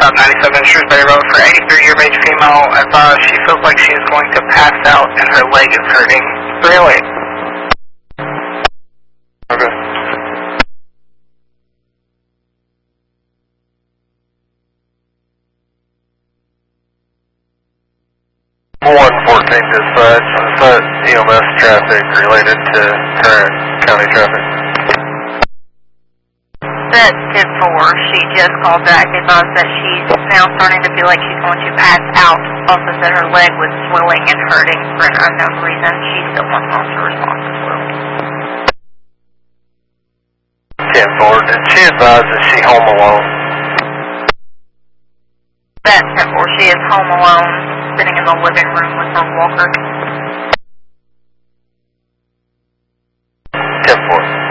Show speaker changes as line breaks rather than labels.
97 Shrewsbury Road for 83-year of age female. She feels like she is going to pass out and her leg is hurting. 308.
Okay. 114 dispatch. Is that EMS traffic related to current county traffic?
That's 10-4. She just called back and advised that she's now starting to feel like she's going to pass out. Also said her leg was swelling and hurting for an unknown reason. She still wants officer response as well.
10-4. Did she advise that she home alone?
That's 10-4. She is home alone, sitting in the living room with her walker.
10-4.